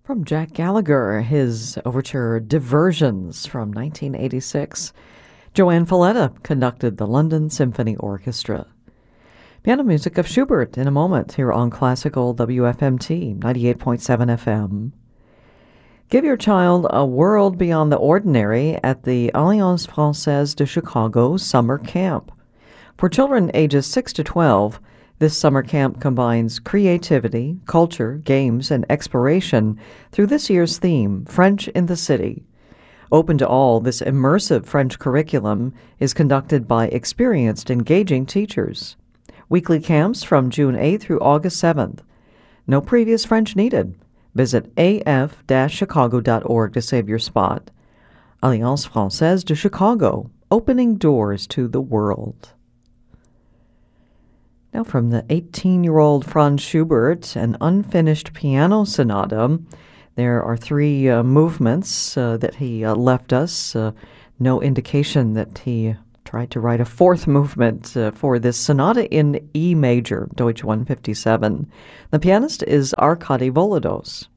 From Jack Gallagher, his overture Diversions from 1986. Joanne Falletta conducted the London Symphony Orchestra. Piano music of Schubert in a moment here on Classical WFMT 98.7 FM. Give your child a world beyond the ordinary at the Alliance Française de Chicago Summer Camp. For children ages 6 to 12, this summer camp combines creativity, culture, games, and exploration through this year's theme, French in the City. Open to all, this immersive French curriculum is conducted by experienced, engaging teachers. Weekly camps from June 8th through August 7th. No previous French needed. Visit af-chicago.org to save your spot. Alliance Française de Chicago, opening doors to the world. Now from the 18-year-old Franz Schubert, an unfinished piano sonata. There are three movements that he left us. No indication that he tried to write a fourth movement for this sonata in E major, Deutsch 157. The pianist is Arkady Volodos.